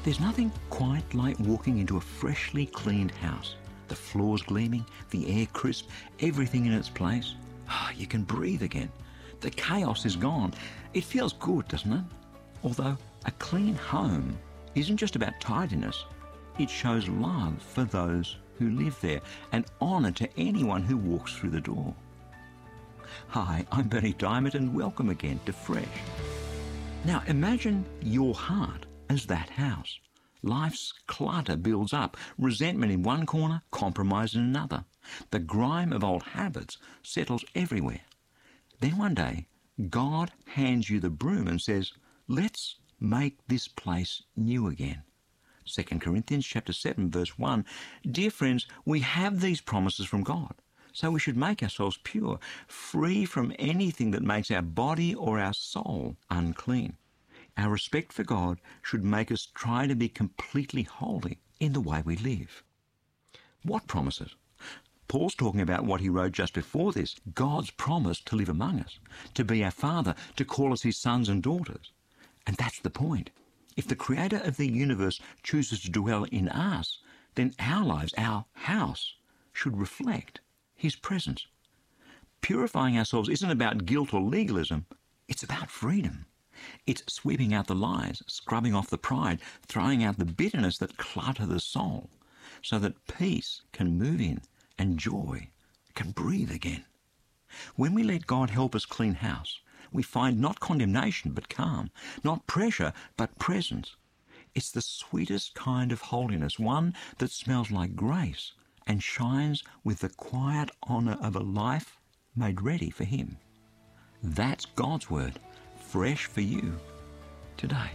There's nothing quite like walking into a freshly cleaned house. The floors gleaming, the air crisp, everything in its place. You can breathe again. The chaos is gone. It feels good, doesn't it? Although a clean home isn't just about tidiness. It shows love for those who live there and honour to anyone who walks through the door. Hi, I'm Bernie Diamond and welcome again to Fresh. Now imagine your heart as that house. Life's clutter builds up, resentment in one corner, compromise in another. The grime of old habits settles everywhere. Then one day, God hands you the broom and says, let's make this place new again. 2 Corinthians chapter 7, verse 1, dear friends, we have these promises from God, so we should make ourselves pure, free from anything that makes our body or our soul unclean. Our respect for God should make us try to be completely holy in the way we live. What promises? Paul's talking about what he wrote just before this, God's promise to live among us, to be our Father, to call us his sons and daughters. And that's the point. If the Creator of the universe chooses to dwell in us, then our lives, our house, should reflect his presence. Purifying ourselves isn't about guilt or legalism, it's about freedom. It's sweeping out the lies, scrubbing off the pride, throwing out the bitterness that clutter the soul, so that peace can move in and joy can breathe again. When we let God help us clean house, we find not condemnation but calm, not pressure but presence. It's the sweetest kind of holiness, one that smells like grace and shines with the quiet honour of a life made ready for him. That's God's word, fresh for you today.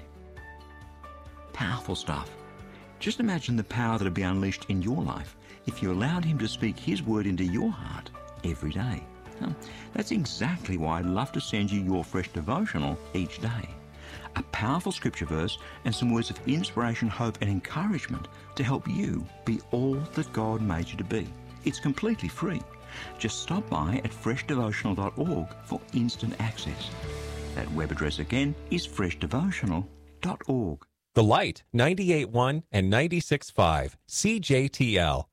Powerful stuff. Just imagine the power that would be unleashed in your life if you allowed him to speak his word into your heart every day. That's exactly why I'd love to send you your Fresh devotional each day. A powerful scripture verse and some words of inspiration, hope and encouragement to help you be all that God made you to be. It's completely free. Just stop by at freshdevotional.org for instant access. That web address again is freshdevotional.org. The Light, 98.1 and 96.5, CJTL,